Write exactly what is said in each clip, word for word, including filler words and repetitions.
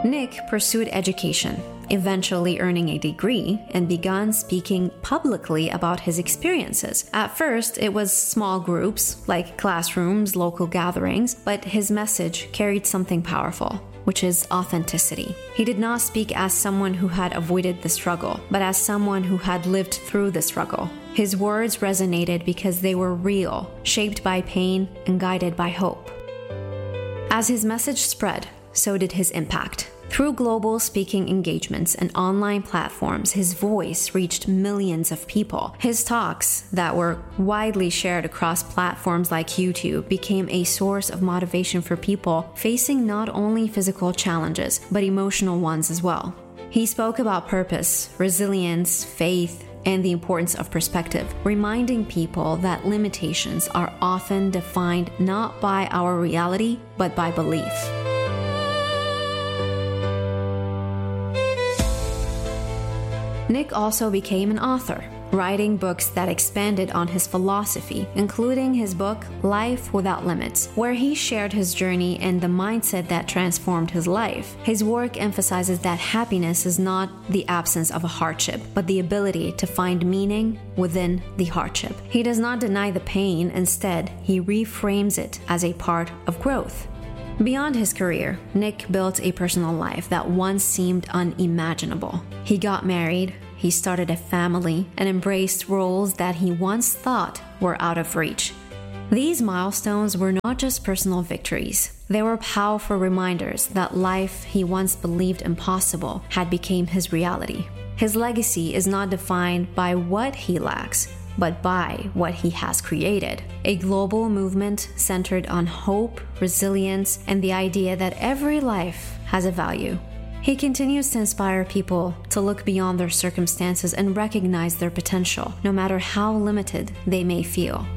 Nick pursued education, eventually earning a degree, and began speaking publicly about his experiences. At first, it was small groups, like classrooms, local gatherings, but his message carried something powerful, which is authenticity. He did not speak as someone who had avoided the struggle, but as someone who had lived through the struggle. His words resonated because they were real, shaped by pain and guided by hope. As his message spread, so did his impact. Through global speaking engagements and online platforms, his voice reached millions of people. His talks, that were widely shared across platforms like YouTube, became a source of motivation for people facing not only physical challenges, but emotional ones as well. He spoke about purpose, resilience, faith, and the importance of perspective, reminding people that limitations are often defined not by our reality, but by belief. Nick also became an author, writing books that expanded on his philosophy, including his book Life Without Limits, where he shared his journey and the mindset that transformed his life. His work emphasizes that happiness is not the absence of a hardship, but the ability to find meaning within the hardship. He does not deny the pain, instead, he reframes it as a part of growth. Beyond his career, Nick built a personal life that once seemed unimaginable. He got married, he started a family, and embraced roles that he once thought were out of reach. These milestones were not just personal victories. They were powerful reminders that life he once believed impossible had become his reality. His legacy is not defined by what he lacks, but by what he has created. A global movement centered on hope, resilience, and the idea that every life has a value. He continues to inspire people to look beyond their circumstances and recognize their potential, no matter how limited they may feel.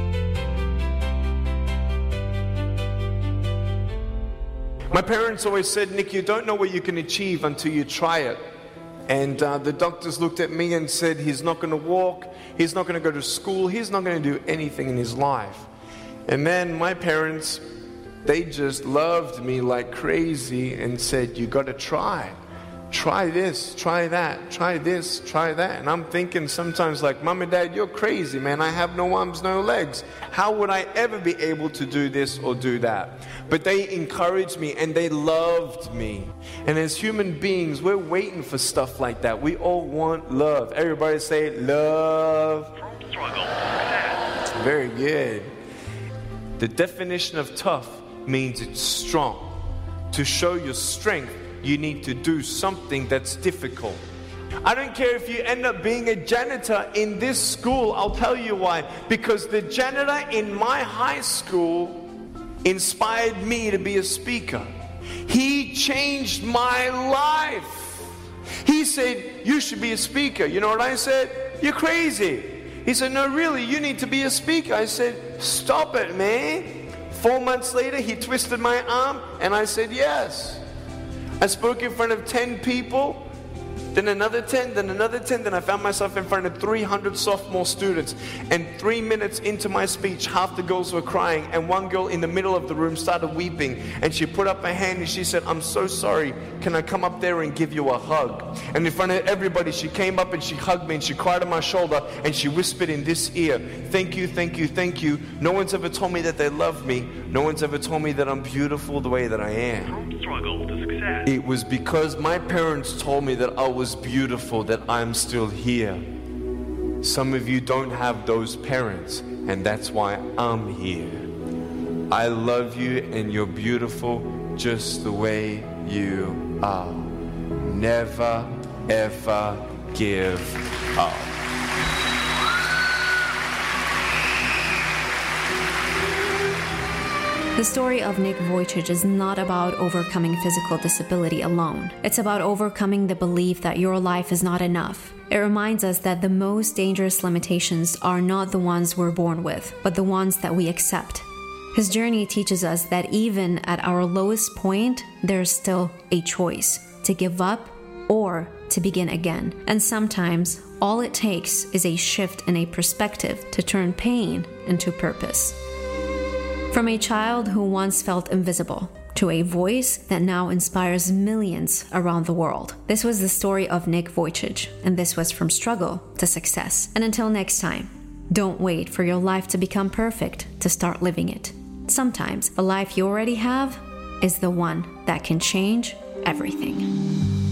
My parents always said, Nick, you don't know what you can achieve until you try it. And uh, the doctors looked at me and said, he's not going to walk, he's not going to go to school, he's not going to do anything in his life. And then my parents, they just loved me like crazy and said, you got to try. Try this, try that, try this, try that. And I'm thinking sometimes like, Mom and Dad, you're crazy, man. I have no arms, no legs. How would I ever be able to do this or do that? But they encouraged me and they loved me. And as human beings, we're waiting for stuff like that. We all want love. Everybody say love. Struggle. Very good. The definition of tough means it's strong. To show your strength, you need to do something that's difficult. I don't care if you end up being a janitor in this school. I'll tell you why. Because the janitor in my high school inspired me to be a speaker. He changed my life. He said, you should be a speaker. You know what I said? You're crazy. He said, no, really, you need to be a speaker. I said, stop it, man. Four months later, he twisted my arm, and I said, yes. I spoke in front of ten people, then another ten, then another ten, then I found myself in front of three hundred sophomore students. And three minutes into my speech, half the girls were crying, and one girl in the middle of the room started weeping, and she put up her hand and she said, I'm so sorry, can I come up there and give you a hug? And in front of everybody, she came up and she hugged me and she cried on my shoulder and she whispered in this ear, thank you, thank you, thank you. No one's ever told me that they love me. No one's ever told me that I'm beautiful the way that I am. Struggle to success. It was because my parents told me that I was beautiful that I'm still here. Some of you don't have those parents, and that's why I'm here. I love you, and you're beautiful just the way you are. Never, ever give up. The story of Nick Vujicic is not about overcoming physical disability alone. It's about overcoming the belief that your life is not enough. It reminds us that the most dangerous limitations are not the ones we're born with, but the ones that we accept. His journey teaches us that even at our lowest point, there's still a choice to give up or to begin again. And sometimes, all it takes is a shift in a perspective to turn pain into purpose. From a child who once felt invisible to a voice that now inspires millions around the world. This was the story of Nick Vujicic, and this was From Struggle to Success. And until next time, don't wait for your life to become perfect to start living it. Sometimes the life you already have is the one that can change everything.